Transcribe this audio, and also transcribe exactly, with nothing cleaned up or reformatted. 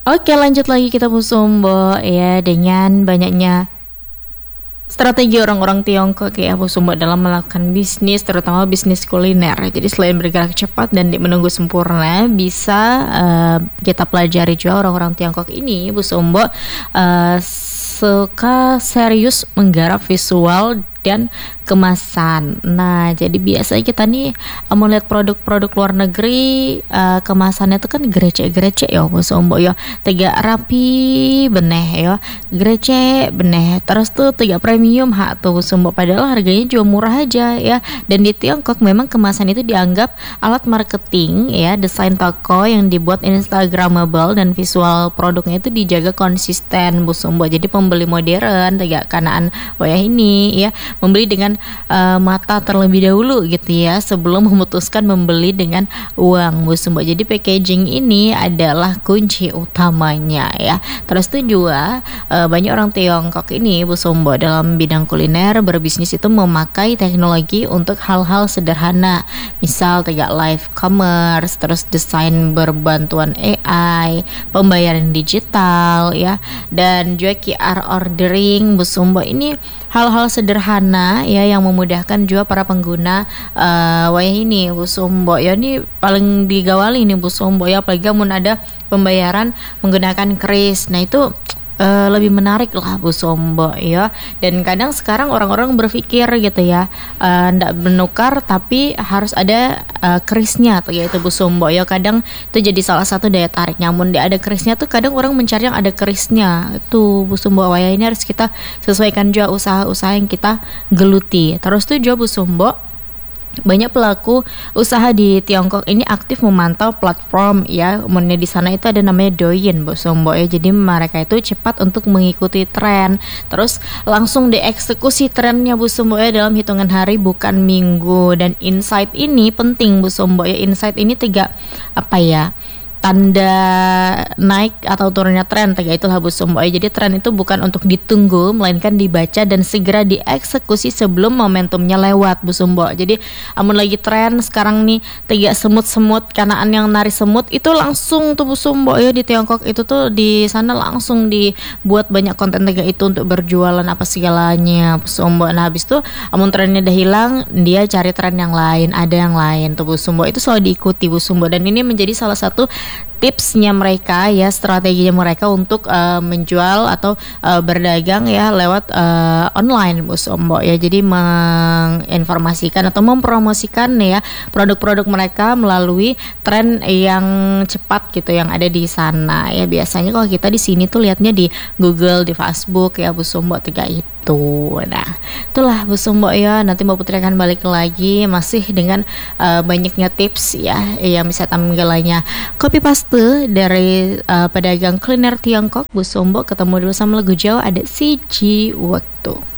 Oke, lanjut lagi kita Bu Sumbo ya, dengan banyaknya strategi orang-orang Tiongkok ya Bu Sumbo dalam melakukan bisnis, terutama bisnis kuliner. Jadi selain bergerak cepat dan menunggu sempurna, bisa uh, kita pelajari juga orang-orang Tiongkok ini Bu Sumbo uh, suka serius menggarap visual dan kemasan. Nah, jadi biasanya kita nih uh, mau lihat produk-produk luar negeri, uh, kemasannya tuh kan grecek-grecek ya Bu Sombo ya. Tiga rapi beneh ya. Grecek beneh. Terus tuh tiga premium hak tuh Bu Sombo, padahal harganya juga murah aja ya. Dan di Tiongkok memang kemasan itu dianggap alat marketing ya, desain toko yang dibuat instagramable dan visual produknya itu dijaga konsisten Bu Sombo. Jadi pembeli modern tiga kanaan wayah ini ya, membeli dengan uh, mata terlebih dahulu gitu ya, sebelum memutuskan membeli dengan uang Bu Sumbo. Jadi packaging ini adalah kunci utamanya ya. Terus tuh juga uh, banyak orang Tiongkok ini Bu Sumbo dalam bidang kuliner berbisnis itu memakai teknologi untuk hal-hal sederhana, misal tiga live commerce, terus desain berbantuan A I, pembayaran digital ya, dan juga Q R ordering Bu Sumbo. Ini hal-hal sederhana ya yang memudahkan juga para pengguna uh, wayah ini Bu Sumbo ya. Ini paling digawali nih Bu Sumbo ya, apalagi mun ada pembayaran menggunakan kris. Nah itu Uh, lebih menarik lah Bu Sombo ya. Dan kadang sekarang orang-orang berpikir gitu ya, uh, ndak menukar tapi harus ada uh, krisnya tuh, yaitu Bu Sombo ya. Kadang itu jadi salah satu daya tarik. Namun dia ada krisnya tuh, kadang orang mencari yang ada krisnya itu Bu Sombo. Wah ya, ini harus kita sesuaikan juga usaha-usaha yang kita geluti. Terus tuh juga Bu Sombo, banyak pelaku usaha di Tiongkok ini aktif memantau platform ya. Kemudian di sana itu ada namanya Douyin Bu Sombo ya. Jadi mereka itu cepat untuk mengikuti tren, terus langsung dieksekusi trennya Bu Sombo ya dalam hitungan hari bukan minggu. Dan insight ini penting Bu Sombo ya. Insight ini tiga apa ya, tanda naik atau turunnya tren, tiga itulah Bu Sumbo. Jadi tren itu bukan untuk ditunggu, melainkan dibaca dan segera dieksekusi sebelum momentumnya lewat Bu Sumbo. Jadi amun lagi tren sekarang nih tiga semut-semut, kanaan yang nari semut, itu langsung tuh Bu Sumbo ya. Di Tiongkok itu tuh di sana langsung dibuat banyak konten tiga itu untuk berjualan apa segalanya Bu Sumbo. Nah habis itu amun trennya udah hilang, dia cari tren yang lain, ada yang lain tuh Bu Sumbo. Itu selalu diikuti Bu Sumbo, dan ini menjadi salah satu tipsnya mereka ya, strateginya mereka untuk uh, menjual atau uh, berdagang ya lewat uh, online Bu Sombo ya. Jadi menginformasikan atau mempromosikan ya produk-produk mereka melalui tren yang cepat gitu yang ada di sana ya. Biasanya kalau kita di sini tuh lihatnya di Google, di Facebook ya Bu Sombo, tiga itu. Nah itulah Bu Sombo ya. Nanti Mbak Putri akan balik lagi masih dengan uh, banyaknya tips ya yang bisa tampilannya copy paste dari uh, pedagang kuliner Tiongkok Bu Sombo. Ketemu dulu sama lagu Jawa, ada C G Waktu.